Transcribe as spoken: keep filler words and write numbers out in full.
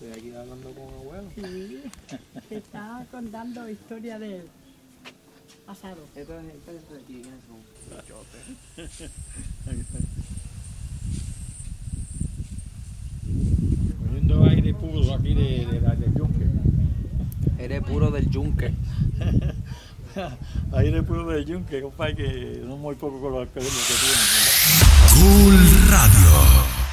Estoy aquí hablando con abuelo. Sí, te está contando historia del pasado. Esto es esto es de aquí, ¿quiénes son? Chote. Cogiendo aire puro aquí de, de, de, del yunque. Eres puro del yunque. Aire puro del yunque, compadre, que no muy poco con los alcaldes que tienen. Cool Radio.